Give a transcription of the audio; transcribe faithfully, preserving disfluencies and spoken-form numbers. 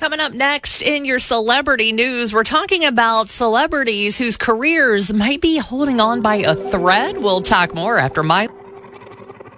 Coming up next in your celebrity news, we're talking about celebrities whose careers might be holding on by a thread. We'll talk more after my